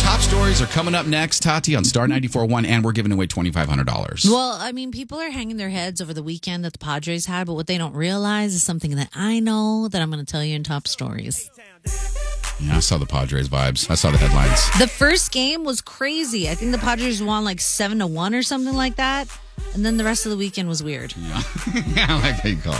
Top stories are coming up next, Tati, on Star 94.1, and we're giving away $2,500. Well, I mean, people are hanging their heads over the weekend that the Padres had, but what they don't realize is something that I know that I'm going to tell you in Top Stories. Yeah, I saw the Padres vibes. I saw the headlines. The first game was crazy. I think the Padres won like 7-1 or something like that. And then the rest of the weekend was weird. Yeah, I like how you call it.